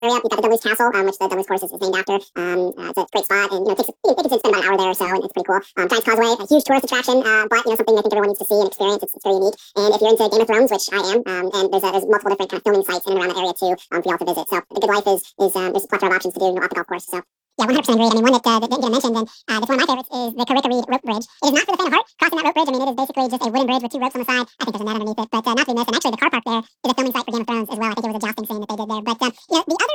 area. You've got the Dunluce Castle, which the Dunluce course is named after. It's a great spot, and they can spend about an hour there or so, and it's pretty cool. Giant's Causeway, a huge tourist attraction, but something I think everyone needs to see and experience. It's very unique. And if you're into Game of Thrones, which I am, and there's multiple different kind of filming sites in and around that area too for y'all to visit. So the Good Life is there's a plethora of options to do off the golf course. So. Yeah, 100% agree. I mean, one that didn't get mentioned, and that's one of my favorites, is the Karika Reed rope bridge. It is not for the faint of heart. Crossing that rope bridge, I mean, it is basically just a wooden bridge with two ropes on the side. I think there's a net underneath it, but not to be missed. And actually, the car park there is a filming site for Game of Thrones as well. I think it was a jousting scene that they did there. But the other